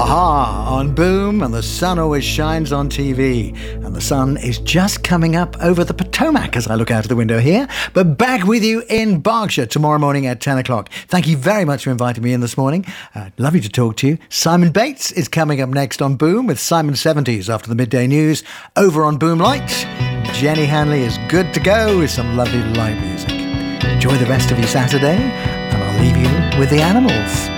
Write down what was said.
Aha on Boom, and the sun always shines on TV. And the sun is just coming up over the Potomac as I look out of the window here. But back with you in Berkshire tomorrow morning at 10 o'clock. Thank you very much for inviting me in this morning. Lovely to talk to you. Simon Bates is coming up next on Boom with Simon 70s after the midday news. Over on Boom Lights, Jenny Hanley is good to go with some lovely live music. Enjoy the rest of your Saturday, and I'll leave you with the animals.